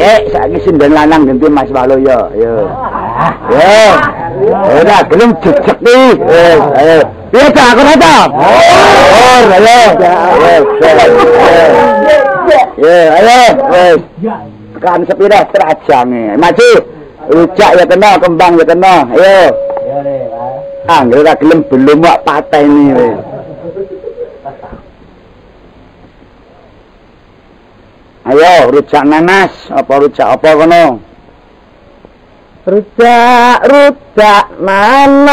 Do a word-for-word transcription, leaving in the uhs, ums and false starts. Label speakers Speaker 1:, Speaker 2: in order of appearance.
Speaker 1: Eh, saiki sinden lanang ganti Mas Waluyo, yo. Yo. Ora gelem jejeg iki. Wis, ayo. Piye ta aku ta? Oh, ayo. Yo, ayo. Wis. Kan sepira trajange. Maju. Rujak ya kena, kembang ya kena. Ayo. Yo le, Pak. Anggere ora gelem belum kok pateni wis. Ayo, rujak nanas, apa rujak apa kono? Rujak, rujak nanas.